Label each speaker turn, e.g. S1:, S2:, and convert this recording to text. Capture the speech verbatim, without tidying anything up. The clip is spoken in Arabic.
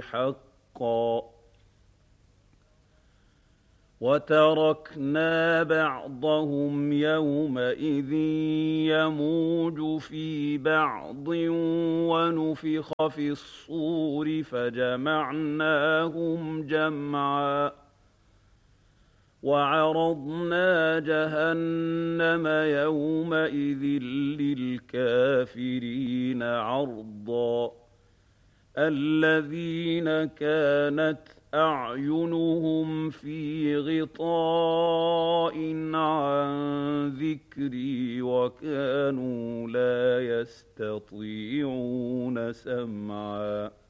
S1: حقا وتركنا بعضهم يومئذ يموج في بعض ونفخ في الصور فجمعناهم جمعا وعرضنا جهنم يومئذ للكافرين عرضا الذين كانت أعينهم في غطاء عن ذكري وكانوا لا يستطيعون سمعا